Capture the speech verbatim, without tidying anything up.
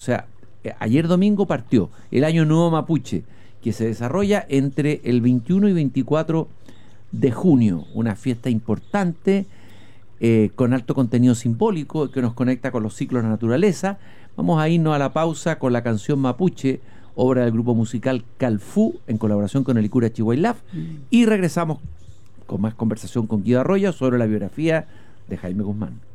sea, eh, ayer domingo partió el Año Nuevo Mapuche, que se desarrolla entre el veintiuno y veinticuatro de junio, una fiesta importante eh, con alto contenido simbólico que nos conecta con los ciclos de la naturaleza. Vamos a irnos a la pausa con la canción Mapuche, obra del grupo musical Calfú, en colaboración con el Icura Chihuailaf, mm. y regresamos con más conversación con Guido Arroyo sobre la biografía de Jaime Guzmán.